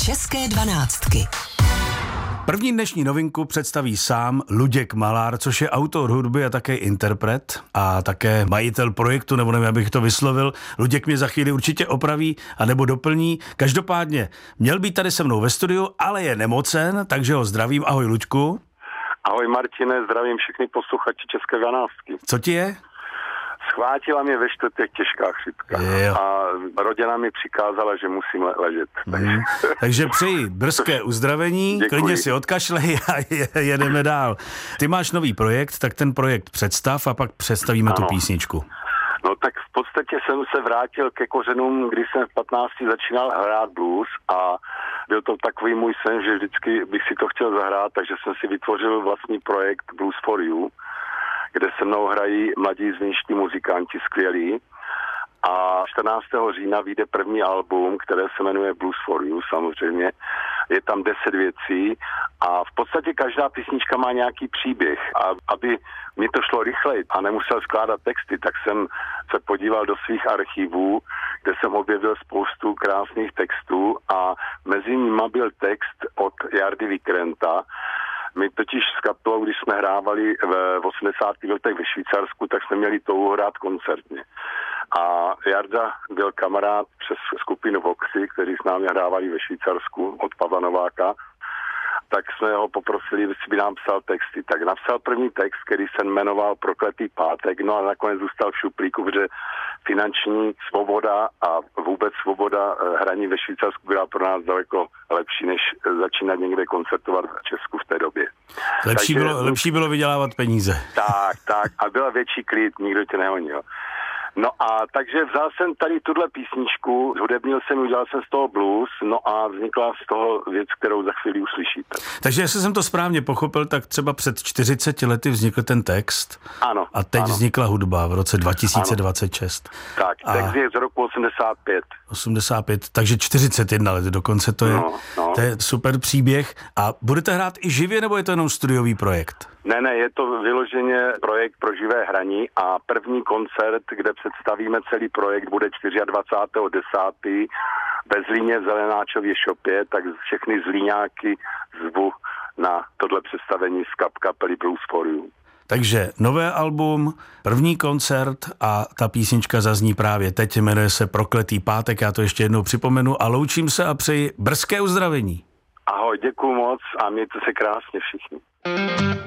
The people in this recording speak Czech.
České dvanáctky. První dnešní novinku představí sám Luděk Malár, což je autor hudby a také interpret a také majitel projektu, nebo nevím, abych to vyslovil. Luděk mě za chvíli určitě opraví anebo doplní. Každopádně měl být tady se mnou ve studiu, ale je nemocen, takže ho zdravím. Ahoj, Luďku. Ahoj, Martine, zdravím všechny posluchači České dvanáctky. Co ti je? Schvátila mě ve čtvrtek těžká chřipka a rodina mi přikázala, že musím ležet. Takže přeji brzké uzdravení, Děkuji. klidně si odkašlej a jedeme dál. Ty máš nový projekt, tak ten projekt představ a pak představíme tu písničku. No tak v podstatě jsem se vrátil ke kořenům, kdy jsem v 15 začínal hrát blues a byl to takový můj sen, že vždycky bych si to chtěl zahrát, takže jsem si vytvořil vlastní projekt Blues for You, kde se mnou hrají mladí zviniští muzikanti skvělí. A 14. října vyjde první album, které se jmenuje Blues for You samozřejmě. Je tam 10 věcí a v podstatě každá písnička má nějaký příběh. A aby mi to šlo rychleji a nemusel skládat texty, tak jsem se podíval do svých archivů, kde jsem objevil spoustu krásných textů a mezi nimi byl text od Jardy Vikrenta. My totiž s kapelou, když jsme hrávali v 80. letech ve Švýcarsku, tak jsme měli touhu hrát koncertně. A Jarda byl kamarád přes skupinu Voxy, kteří s námi hrávali ve Švýcarsku od Pavla Nováka, tak jsme ho poprosili, jestli by nám psal texty. Tak napsal první text, který se jmenoval Prokletý pátek, no a nakonec zůstal v šuplíku, protože finanční svoboda a vůbec svoboda hraní ve Švýcarsku byla pro nás daleko lepší, než začínat někde koncertovat v Česku v té době. Lepší bylo vydělávat peníze. Tak. A byla větší klid, nikdo tě nehonil. No a takže vzal jsem tady tuhle písničku, zhudebnil jsem, udělal jsem z toho blues, no a vznikla z toho věc, kterou za chvíli uslyšíte. Takže jestli jsem to správně pochopil, tak třeba před 40 lety vznikl ten text. Ano. A teď vznikla hudba v roce 2026. Ano. Tak, text je z roku 85. 85, takže 41 let dokonce to je. No. To je super příběh. A budete hrát i živě, nebo je to jenom studiový projekt? Ne, je to vyloženě projekt pro živé hraní a první koncert, kde představíme celý projekt, bude 24.10. ve Zlíně v Zelenáčově shopě, tak všechny Zlíňáky zvu na tohle představení z kapely Blues for You. Takže nové album, první koncert a ta písnička zazní právě teď, jmenuje se Prokletý pátek, já to ještě jednou připomenu a loučím se a přeji brzké uzdravení. Ahoj, děkuju moc a mějte se krásně všichni.